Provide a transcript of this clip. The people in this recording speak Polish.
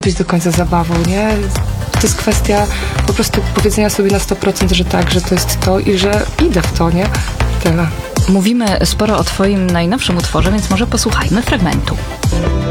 być do końca zabawą, nie? To jest kwestia po prostu powiedzenia sobie na 100%, że tak, że to jest to i że idę w to, nie? Tyle. Mówimy sporo o twoim najnowszym utworze, więc może posłuchajmy fragmentu.